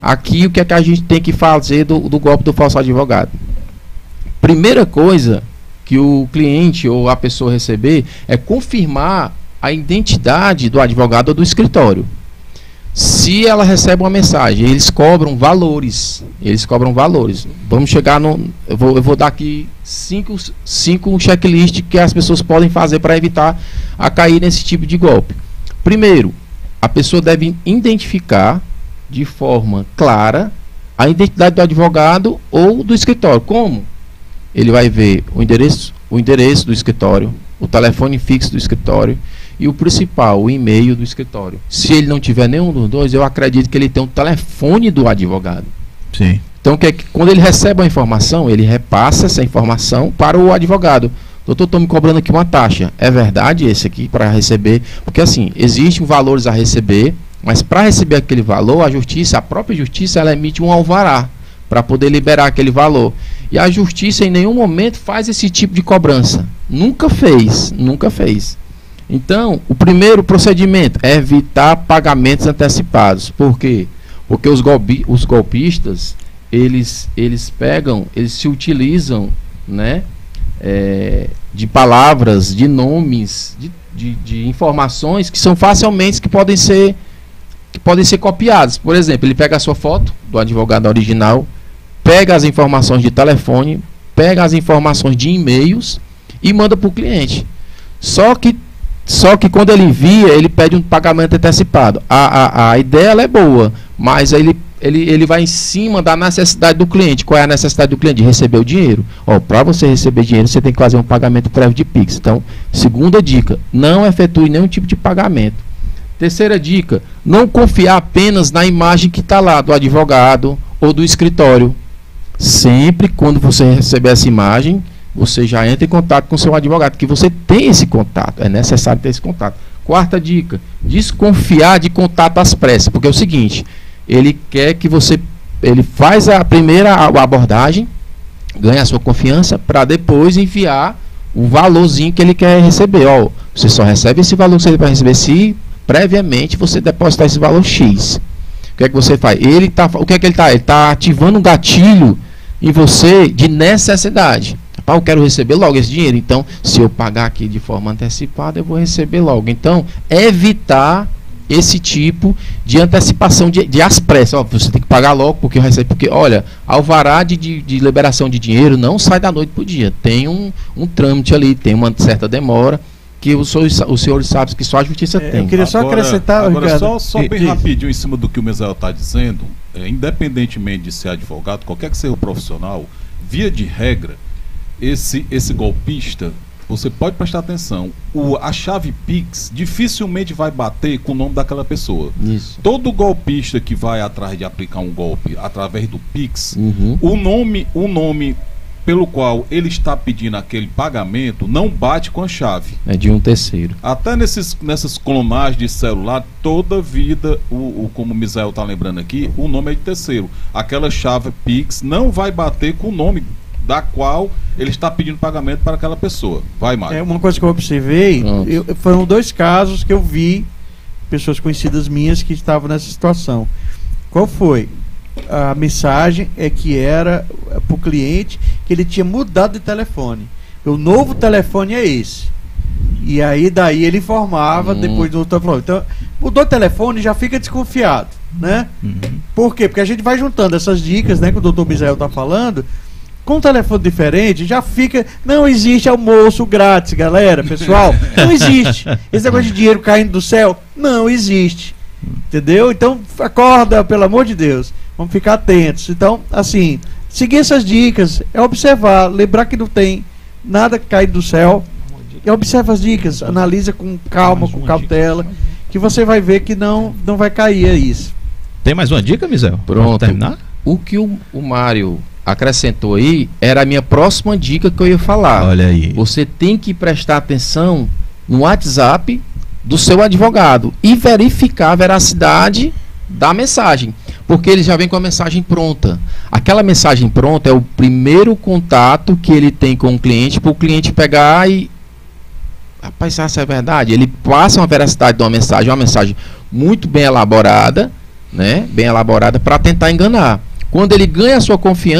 Aqui, o que é que a gente tem que fazer do golpe do falso advogado? Primeira coisa que o cliente ou a pessoa receber é confirmar a identidade do advogado ou do escritório. Se ela recebe uma mensagem, eles cobram valores. Vamos chegar no... Eu vou dar aqui cinco checklists que as pessoas podem fazer para evitar a cair nesse tipo de golpe. Primeiro, a pessoa deve identificar de forma clara a identidade do advogado ou do escritório. Como? Ele vai ver o endereço do escritório, o telefone fixo do escritório e o principal, o e-mail do escritório. Se ele não tiver nenhum dos dois, eu acredito que ele tem um telefone do advogado. Sim. Então, quando ele recebe a informação, ele repassa essa informação para o advogado. Doutor, estou me cobrando aqui uma taxa. É verdade esse aqui para receber? Porque assim, existem valores a receber, mas para receber aquele valor, a própria justiça, ela emite um alvará para poder liberar aquele valor. E a justiça em nenhum momento faz esse tipo de cobrança. Nunca fez. Então, o primeiro procedimento é evitar pagamentos antecipados. Por quê? Porque os golpistas, eles se utilizam, né, de palavras, de nomes, de informações que são facilmente que podem ser copiadas. Por exemplo, ele pega a sua foto do advogado original, pega as informações de telefone, pega as informações de e-mails e manda para o cliente. Só que quando ele envia, ele pede um pagamento antecipado. A ideia ela é boa, mas ele vai em cima da necessidade do cliente. Qual é a necessidade do cliente? De receber o dinheiro. Para você receber dinheiro, você tem que fazer um pagamento prévio de Pix. Então, segunda dica, não efetue nenhum tipo de pagamento. Terceira dica, não confiar apenas na imagem que está lá do advogado ou do escritório. Sempre quando você receber essa imagem, você já entra em contato com o seu advogado, que você tem esse contato, é necessário ter esse contato. Quarta dica, desconfiar de contato às pressas, porque é o seguinte, ele quer que ele faz a primeira abordagem, ganha a sua confiança, para depois enviar o valorzinho que ele quer receber. Você só recebe esse valor que você vai receber se previamente você depositar esse valor X. O que é que você faz? O que é que ele está? Ele está ativando um gatilho em você de necessidade. Eu quero receber logo esse dinheiro, então se eu pagar aqui de forma antecipada, eu vou receber logo. Então, evitar esse tipo de antecipação de às pressas. Você tem que pagar logo porque eu recebo. Porque, olha, alvará de liberação de dinheiro não sai da noite para o dia. Tem um trâmite ali, tem uma certa demora que os senhores sabem que só a justiça tem. Eu queria só acrescentar, Agora, só bem rapidinho em cima do que o Misael está dizendo, independentemente de ser advogado, qualquer que seja o profissional, via de regra, esse golpista, você pode prestar atenção, a chave Pix dificilmente vai bater com o nome daquela pessoa. Isso. Todo golpista que vai atrás de aplicar um golpe através do Pix, o nome pelo qual ele está pedindo aquele pagamento não bate com a chave. É de um terceiro. Até nessas clonagens de celular, toda vida, como o Misael está lembrando aqui, o nome é de terceiro. Aquela chave Pix não vai bater com o nome da qual ele está pedindo pagamento para aquela pessoa. Vai, Mário. Uma coisa que eu observei, foram 2 casos que eu vi, pessoas conhecidas minhas que estavam nessa situação. Qual foi? A mensagem que era para o cliente que ele tinha mudado de telefone. O novo telefone é esse. E aí daí ele informava depois do outro telefone. Então, mudou o telefone, já fica desconfiado, né? Por quê? Porque a gente vai juntando essas dicas, né, que o doutor Misael está falando. Com um telefone diferente, já fica... Não existe almoço grátis, galera, pessoal. Não existe. Esse negócio de dinheiro caindo do céu, não existe. Entendeu? Então, acorda, pelo amor de Deus. Vamos ficar atentos. Então, assim, seguir essas dicas, é observar, lembrar que não tem nada caindo do céu. Observa as dicas, analisa com calma, com cautela, que você vai ver que não vai cair isso. Tem mais uma dica, Misael? Pronto. Terminar? O que o Mário acrescentou aí era a minha próxima dica que eu ia falar. Olha aí. Você tem que prestar atenção no WhatsApp do seu advogado e verificar a veracidade da mensagem, porque ele já vem com a mensagem pronta. Aquela mensagem pronta é o primeiro contato que ele tem com o cliente, para o cliente pegar e... Rapaz, isso é verdade? Ele passa uma veracidade de uma mensagem muito bem elaborada, né, bem elaborada para tentar enganar. Quando ele ganha a sua confiança,